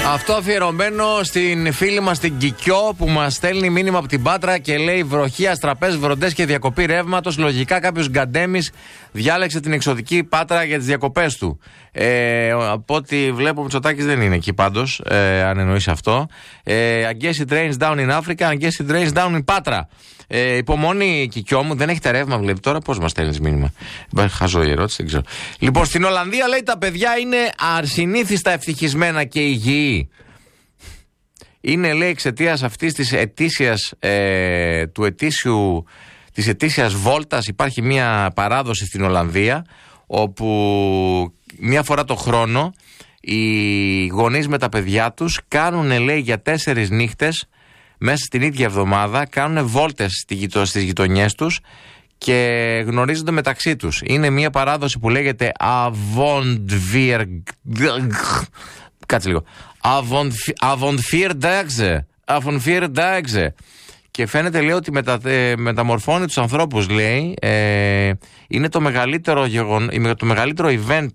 Αυτό αφιερωμένο στην φίλη μας την Κικιό που μας στέλνει μήνυμα από την Πάτρα και λέει: βροχή, αστραπές, βροντές και διακοπή ρεύματος. Λογικά κάποιος γκαντέμις διάλεξε την εξωτική Πάτρα για τις διακοπές του. Από ό,τι βλέπω, ο Μητσοτάκης δεν είναι εκεί πάντως, αν εννοείς αυτό. I guess it rains down in Africa, I guess it rains down in Πάτρα. Υπομονή, Κικιό μου, δεν έχετε ρεύμα, βλέπει τώρα. Πώς μας στέλνεις μήνυμα? Χαζό η ερώτηση, δεν ξέρω. Λοιπόν, στην Ολλανδία λέει τα παιδιά είναι ασυνήθιστα ευτυχισμένα και υγιή. Είναι, λέει, εξαιτίας αυτής της ετήσιας, της ετήσιας βόλτας. Υπάρχει μια παράδοση στην Ολλανδία όπου μια φορά το χρόνο οι γονείς με τα παιδιά τους κάνουν, λέει, για 4 νύχτες μέσα στην ίδια εβδομάδα, κάνουν βόλτες στις γειτονιές τους και γνωρίζονται μεταξύ τους. Είναι μια παράδοση που λέγεται Avondvierdaagse. Και φαίνεται, λέει, ότι μεταμορφώνει τους ανθρώπους, λέει. Είναι το μεγαλύτερο event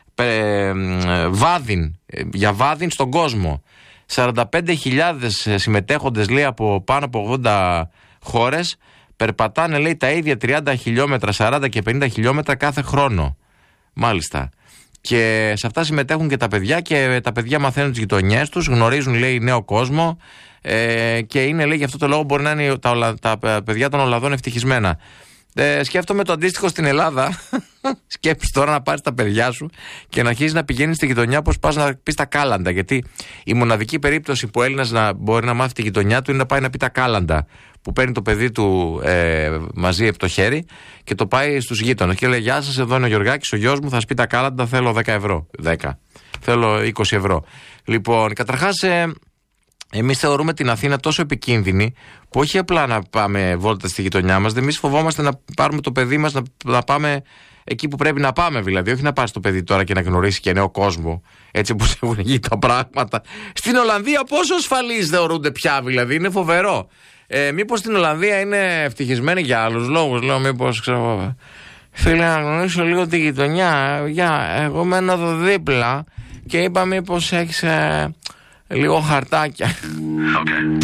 για βάδιν στον κόσμο. 45.000 συμμετέχοντες, λέει, από πάνω από 80 χώρες περπατάνε, λέει, τα ίδια 30 χιλιόμετρα, 40 και 50 χιλιόμετρα κάθε χρόνο. Μάλιστα. Και σε αυτά συμμετέχουν και τα παιδιά και τα παιδιά μαθαίνουν τις γειτονιές τους, γνωρίζουν, λέει, νέο κόσμο και είναι, λέει, γι' αυτό το λόγο μπορεί να είναι τα παιδιά των Ολλανδών ευτυχισμένα. Σκέφτομαι το αντίστοιχο στην Ελλάδα. Σκέψου τώρα να πάρεις τα παιδιά σου και να αρχίσεις να πηγαίνεις στη γειτονιά πώς πας να πεις τα κάλαντα. Γιατί η μοναδική περίπτωση που ο Έλληνας να μπορεί να μάθει τη γειτονιά του είναι να πάει να πει τα κάλαντα. Που παίρνει το παιδί του μαζί από το χέρι και το πάει στους γείτονες. Και λέει: γεια σας, εδώ είναι ο Γιωργάκης, ο γιος μου, θα σου πει τα κάλαντα. Θέλω 10 ευρώ. 10. Θέλω 20 ευρώ. Λοιπόν, καταρχάς, εμείς θεωρούμε την Αθήνα τόσο επικίνδυνη που όχι απλά να πάμε βόλτα στη γειτονιά μας, εμείς φοβόμαστε να πάρουμε το παιδί μας να πάμε εκεί που πρέπει να πάμε, δηλαδή. Όχι να πας το παιδί τώρα και να γνωρίσει και νέο κόσμο, έτσι όπως έχουν γίνει τα πράγματα. Στην Ολλανδία πόσο ασφαλείς θεωρούνται πια, δηλαδή, είναι φοβερό. Μήπως στην Ολλανδία είναι ευτυχισμένοι για άλλους λόγους, λέω, μήπως, ξέρω, φίλε, να γνωρίσω λίγο τη γειτονιά. Εγώ μένω εδώ δίπλα και είπα μήπως έχεις λίγο χαρτάκια. Okay.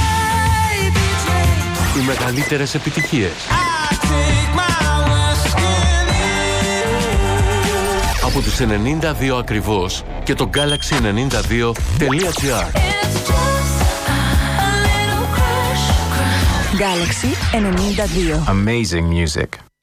Οι μεγαλύτερες επιτυχίες από τους 92 ακριβώς και το Galaxy92.gr. Galaxy 92. Amazing music.